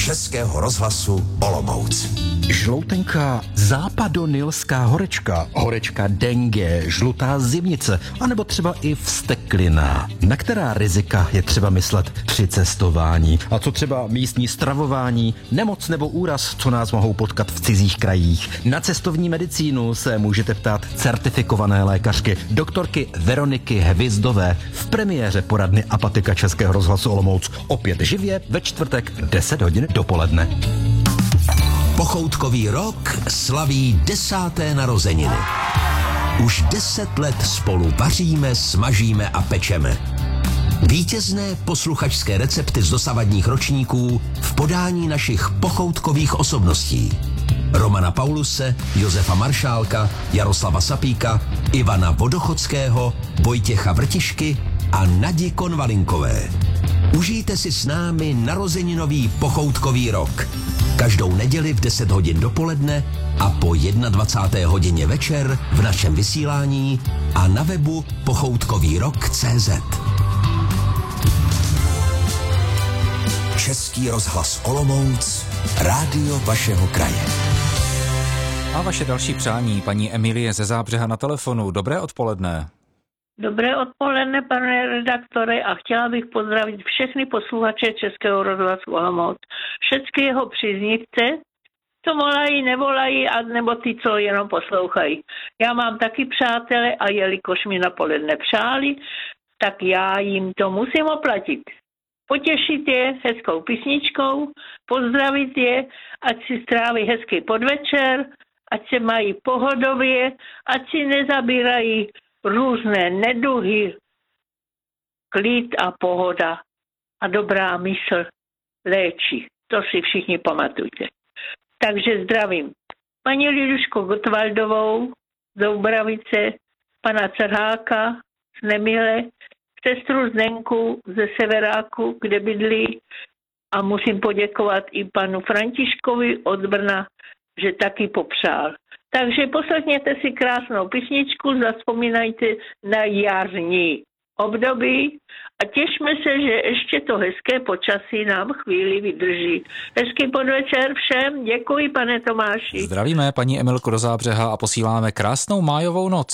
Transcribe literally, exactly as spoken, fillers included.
Českého rozhlasu Olomouc. Žloutenká západonilská horečka, horečka dengue, žlutá zimnice, anebo třeba i vsteklina. Na která rizika je třeba myslet při cestování? A co třeba místní stravování, nemoc nebo úraz, co nás mohou potkat v cizích krajích? Na cestovní medicínu se můžete ptát certifikované lékařky, doktorky Veroniky Hvizdové v premiéře poradny Apatika Českého rozhlasu Olomouc. Opět živě ve čtvrtek deset hodin dopoledne. Pochoutkový rok slaví desáté narozeniny. Už deset let spolu vaříme, smažíme a pečeme. Vítězné posluchačské recepty z dosavadních ročníků v podání našich pochoutkových osobností. Romana Pauluse, Josefa Maršálka, Jaroslava Sapíka, Ivana Vodochodského, Vojtěcha Vrtišky a Nadi Konvalinkové. Užijte si s námi narozeninový pochoutkový rok. Každou neděli v deset hodin dopoledne a po dvacáté jedné hodině večer v našem vysílání a na webu pochoutkový rok tečka cé zet. Český rozhlas Olomouc, rádio vašeho kraje. A vaše další přání, paní Emilie ze Zábřeha na telefonu. Dobré odpoledne. Dobré odpoledne, pane redaktore, a chtěla bych pozdravit všechny posluchače Českého rozhlasu Olomouc. Všechny jeho příznivce, co volají, nevolají, a nebo ty, co jenom poslouchají. Já mám taky přátele a jelikož mi napoledne přáli, tak já jim to musím oplatit. Potěšit je hezkou písničkou, pozdravit je, ať si stráví hezký podvečer, ať se mají pohodově, ať si nezabírají různé neduhy, klid a pohoda a dobrá mysl léčí. To si všichni pamatujte. Takže zdravím paní Lidušku Gotwaldovou z Doubravice, pana Cerháka z Nemile, sestru Zdenku ze Severáku, kde bydlí, a musím poděkovat i panu Františkovi od Brna, že taky popřál. Takže poslechněte si krásnou písničku, zavzpomínajte na jarní období a těšme se, že ještě to hezké počasí nám chvíli vydrží. Hezký podvečer všem, děkuji, pane Tomáši. Zdravíme paní Emilku do Zábřeha a posíláme krásnou májovou noc.